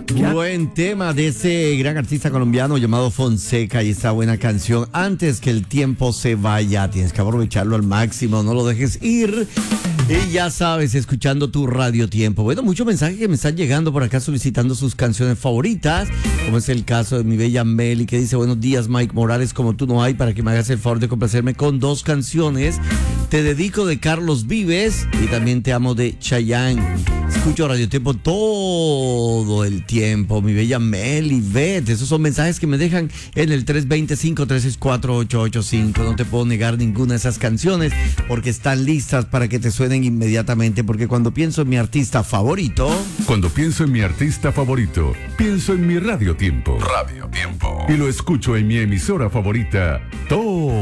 Buen tema de ese gran artista colombiano llamado Fonseca y esta buena canción. Antes que el tiempo se vaya, tienes que aprovecharlo al máximo, no lo dejes ir. Y ya sabes, escuchando tu Radio Tiempo. Bueno, muchos mensajes que me están llegando por acá solicitando sus canciones favoritas, como es el caso de mi bella Meli, que dice: buenos días, Mike Morales, como tú no hay, para que me hagas el favor de complacerme con 2 canciones. Te dedico de Carlos Vives y también Te amo de Chayanne. Escucho Radio Tiempo todo el tiempo, mi bella Meli, vete. Esos son mensajes que me dejan en el 325-364-885. No te puedo negar ninguna de esas canciones porque están listas para que te suenen inmediatamente. Porque cuando pienso en mi artista favorito... Cuando pienso en mi artista favorito, pienso en mi Radio Tiempo. Radio Tiempo. Y lo escucho en mi emisora favorita todo